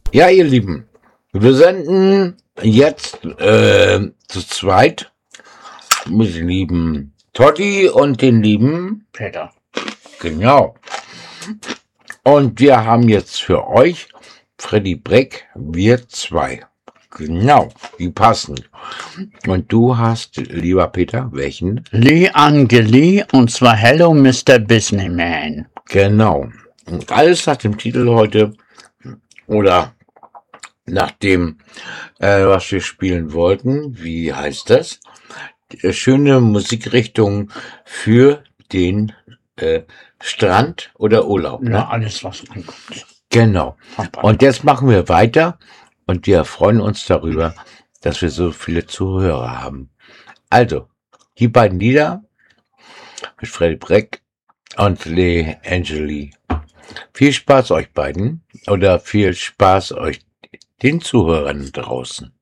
Ja, ihr Lieben, wir senden jetzt zu zweit mit dem lieben Totti und den lieben Peter. Genau. Und wir haben jetzt für euch Freddy Breck, wir zwei. Genau, die passen. Und du hast, lieber Peter, welchen? Lee Angeli, und zwar Hello Mr. Businessman. Genau. Und alles nach dem Titel heute oder nach dem, was wir spielen wollten. Wie heißt das? Schöne Musikrichtung für den Strand oder Urlaub. Ja, Ne? alles, was ankommt. Genau. Und jetzt machen wir weiter und wir freuen uns darüber, dass wir so viele Zuhörer haben. Also, die beiden Lieder mit Freddy Breck und Lee Angeli. Viel Spaß euch beiden oder viel Spaß euch den Zuhörern draußen.